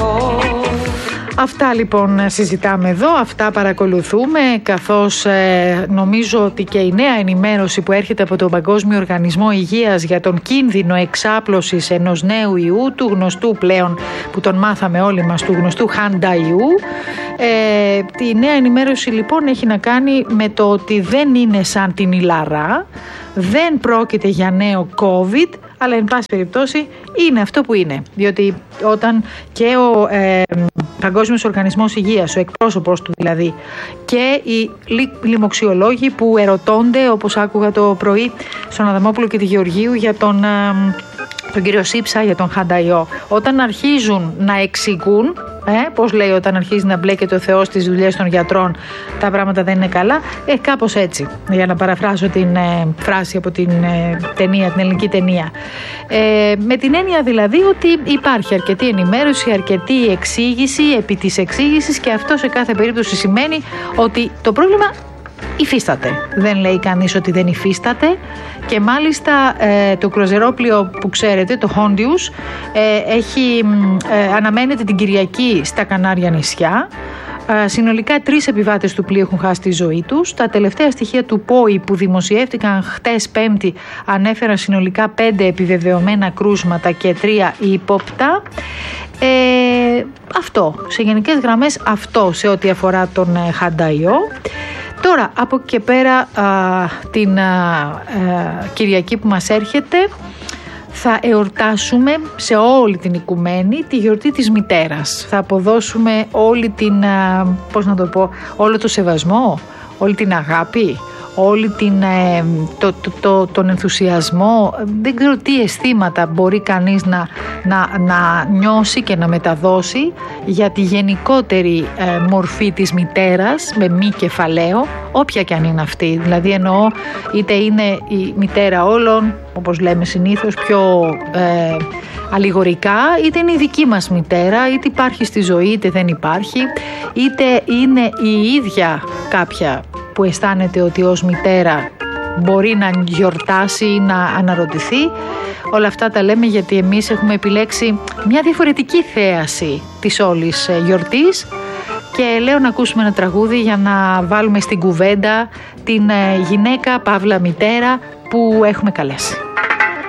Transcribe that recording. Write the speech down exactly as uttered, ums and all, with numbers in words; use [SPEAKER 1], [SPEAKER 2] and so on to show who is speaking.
[SPEAKER 1] Αυτά λοιπόν συζητάμε εδώ, αυτά παρακολουθούμε, καθώς ε, νομίζω ότι και η νέα ενημέρωση που έρχεται από τον Παγκόσμιο Οργανισμό Υγείας για τον κίνδυνο εξάπλωσης ενός νέου ιού, του γνωστού πλέον που τον μάθαμε όλοι μας, του γνωστού χάντα ιού. Ε, τη νέα ενημέρωση λοιπόν έχει να κάνει με το ότι δεν είναι σαν την ηλαρά, δεν πρόκειται για νέο COVID, αλλά εν πάση περιπτώσει είναι αυτό που είναι. Διότι όταν και ο ε, Παγκόσμιος Οργανισμός Υγείας, ο εκπρόσωπος του δηλαδή, και οι λοιμοξιολόγοι που ερωτώνται, όπως άκουγα το πρωί στον Αδαμόπουλο και τη Γεωργίου για τον, ε, τον κύριο Σύψα, για τον χανταϊό, όταν αρχίζουν να εξηγούν, Ε, πώς λέει, όταν αρχίζει να μπλέκεται ο Θεός στις δουλειές των γιατρών, τα πράγματα δεν είναι καλά. Ε, κάπως έτσι, για να παραφράσω την ε, φράση από την ε, ταινία, την ελληνική ταινία. Ε, με την έννοια δηλαδή ότι υπάρχει αρκετή ενημέρωση, αρκετή εξήγηση επί της εξήγησης, και αυτό σε κάθε περίπτωση σημαίνει ότι το πρόβλημα υφίσταται. Δεν λέει κανείς ότι δεν υφίσταται, και μάλιστα ε, το κρουαζερόπλοιο που ξέρετε, το Hondius, ε, έχει, ε, αναμένεται την Κυριακή στα Κανάρια νησιά. Ε, συνολικά τρεις επιβάτες του πλοίου έχουν χάσει τη ζωή τους. Τα τελευταία στοιχεία του ΠΟΗ που δημοσιεύτηκαν χτες Πέμπτη ανέφεραν συνολικά πέντε επιβεβαιωμένα κρούσματα και τρία ύποπτα. Ε, αυτό, σε γενικές γραμμές αυτό σε ό,τι αφορά τον ε, χανταϊό. Τώρα, από εκεί και πέρα, α, την α, α, Κυριακή που μας έρχεται, θα εορτάσουμε σε όλη την οικουμένη τη γιορτή της μητέρας. Θα αποδώσουμε όλη την, α, πώς να το πω, όλο το σεβασμό, όλη την αγάπη, όλη την, ε, το, το, το, τον ενθουσιασμό. Δεν ξέρω τι αισθήματα μπορεί κανείς να, να, να νιώσει και να μεταδώσει για τη γενικότερη ε, μορφή της μητέρας, με μη κεφαλαίο, όποια και αν είναι αυτή. Δηλαδή εννοώ, είτε είναι η μητέρα όλων, όπως λέμε συνήθως πιο ε, αλληγορικά, είτε είναι η δική μας μητέρα, είτε υπάρχει στη ζωή είτε δεν υπάρχει, είτε είναι η ίδια κάποια που αισθάνεται ότι ως μητέρα μπορεί να γιορτάσει ή να αναρωτηθεί. Όλα αυτά τα λέμε γιατί εμείς έχουμε επιλέξει μια διαφορετική θέαση της όλης γιορτής, και λέω να ακούσουμε ένα τραγούδι για να βάλουμε στην κουβέντα την γυναίκα παύλα μητέρα που έχουμε καλέσει.